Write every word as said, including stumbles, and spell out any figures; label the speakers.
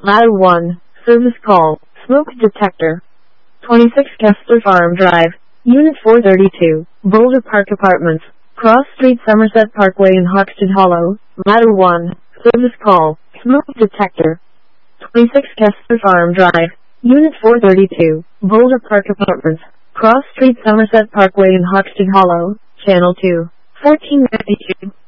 Speaker 1: Ladder one, service call, smoke detector. twenty-six Kessler Farm Drive, Unit four thirty-two, Boulder Park Apartments, Cross Street, Somerset Parkway in Hoxton Hollow. Ladder one, service call, smoke detector. twenty-six Kessler Farm Drive, Unit four thirty-two, Boulder Park Apartments, Cross Street, Somerset Parkway in Hoxton Hollow. Channel two, fourteen ninety-two.